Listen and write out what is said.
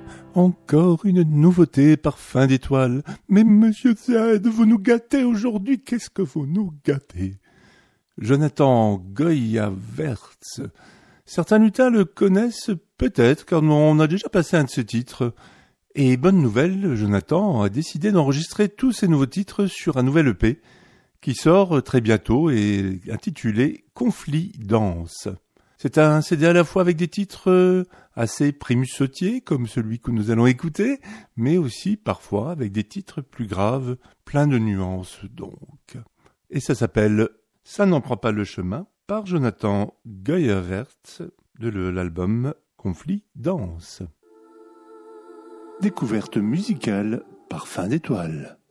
Encore une nouveauté, parfum d'étoile. Mais monsieur Z, vous nous gâtez aujourd'hui, qu'est-ce que vous nous gâtez? Jonathan Goya-Verts. Certains lutins le connaissent peut-être, car on a déjà passé un de ses titres. Et bonne nouvelle, Jonathan a décidé d'enregistrer tous ses nouveaux titres sur un nouvel EP, qui sort très bientôt et intitulé Conflit Danse. C'est un CD à la fois avec des titres assez primus-sautiers, comme celui que nous allons écouter, mais aussi parfois avec des titres plus graves, pleins de nuances donc. Et ça s'appelle « Ça n'en prend pas le chemin » par Jonathan Goya-Verts de l'album Conflit Danse. Découverte musicale Parfum d'étoile.